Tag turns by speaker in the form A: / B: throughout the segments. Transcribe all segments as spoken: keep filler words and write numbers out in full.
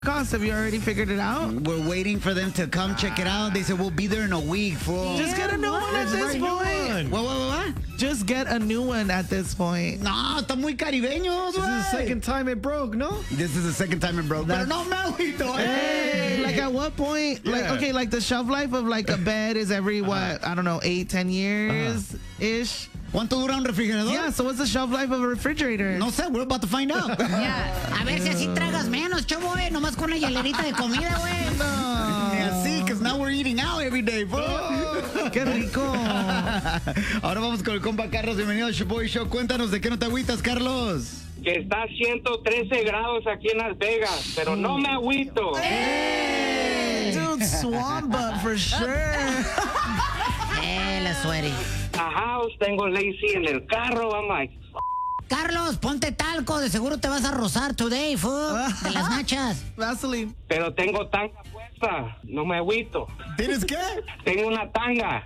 A: cost? Have you already figured it out?
B: We're waiting for them to come check it out. They said we'll be there in a week, fool.
A: Just get a new one at this point.
B: What, what, what, what?
A: Just get a new one at this point.
B: No, está muy caribeños,
C: This is the
B: güey.
C: second time it broke, no?
B: This is the second time it broke. Pero no me agüito,
A: Hey, like at what point? Like,
C: Yeah.
A: okay, like the shelf life of like a bed is every what? I don't know, eight, ten years ish.
B: ¿Cuánto dura un refrigerador?
A: Yeah, so what's the shelf life of a refrigerator?
B: No sé, we're about to find out.
D: A ver si así tragas menos, chavo, eh. Nomás con una hielerita de comida, güey.
B: Ni así, because now we're eating out every day, bro.
A: Qué rico.
B: Ahora vamos con el compa Carlos. Bienvenido al Shoboy Show. Cuéntanos de qué no te agüitas, Carlos.
E: Que está a ciento trece grados aquí en Las Vegas, pero no me agüito.
A: Dude, swamp butt for sure.
D: Eh, la sueri.
E: A house, tengo lazy en el carro, I'm like,
D: Carlos, ponte talco. De seguro te vas a rozar today, fool. De las nachas.
A: Vaseline.
E: pero tengo tanga puesta, no me agüito.
B: ¿Tienes qué?
E: Tengo una tanga.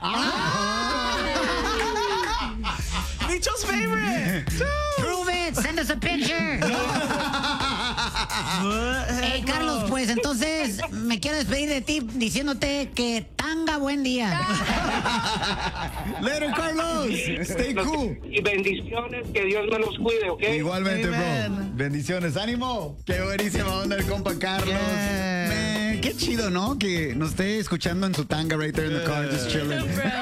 A: Nicho's favorite.
D: Prove it. Send us a picture. Hey, Carlos, pues entonces me quiero despedir de ti diciéndote que tanga buen día.
B: Later, Carlos. Stay cool.
E: Y bendiciones, que Dios me los cuide, ¿ok?
B: Igualmente, bro.
A: Amen.
B: Bendiciones. ¡Ánimo! Qué buenísima onda el compa Carlos.
A: Yeah.
B: Man, qué chido, ¿no? Que nos esté escuchando en su tanga right there in the car, just chilling.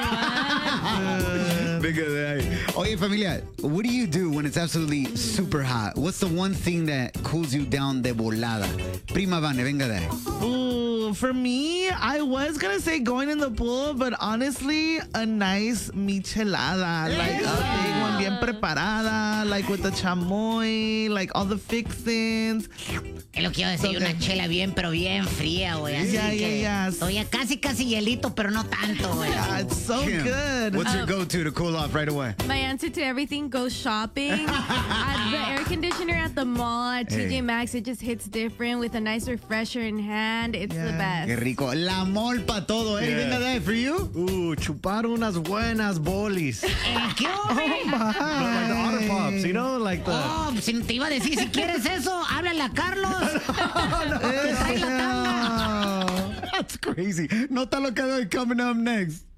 B: Big of that. Oye, familia, what do you do when it's absolutely super hot? What's the one thing that cools you down de volada? Prima Vane, venga de ahí.
A: Ooh, for me, I was gonna say going in the pool, but honestly, a nice michelada, like a big one, bien preparada, like with the chamoy, like all the fixins.
D: Es lo que iba a decir, una chela bien, pero bien fría, güey. Así
A: Yeah,
D: que,
A: yeah, yeah.
D: oye, casi, casi hielito, pero no tanto, güey.
A: Ah, it's so
B: Kim,
A: good.
B: What's your go-to to cool off right away?
F: My answer to everything, go shopping. At the air conditioner at the mall, at
B: Hey.
F: T J Maxx, it just hits different with a nice refresher in hand. It's the
A: Yeah.
B: Qué
F: best.
B: rico. La mol pa todo, eh?
C: Yeah.
B: Venga de ahí, for you?
C: Ooh, chupar unas buenas bolis.
D: ¿El qué, hombre?
C: Like the Otter Pops, you know? Like the...
D: Oh, pues, si te iba a decir, si quieres eso, háblale a Carlos. Te trae la tanga.
B: That's crazy. Nota lo que doy coming up next.